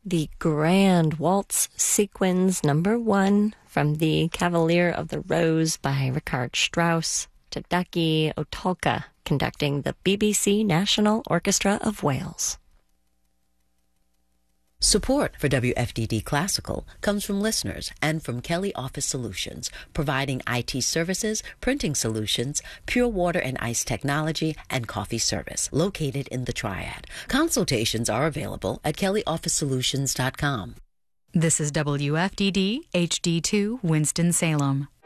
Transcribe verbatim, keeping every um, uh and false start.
The Grand Waltz Sequins Number One from the Cavalier of the Rose by Richard Strauss, Tadaki Otulka conducting the B B C National Orchestra of Wales. Support for W F D D Classical comes from listeners and from Kelly Office Solutions, providing I T services, printing solutions, pure water and ice technology, and coffee service, located in the Triad. Consultations are available at kelly office solutions dot com. This is W F D D H D two Winston-Salem.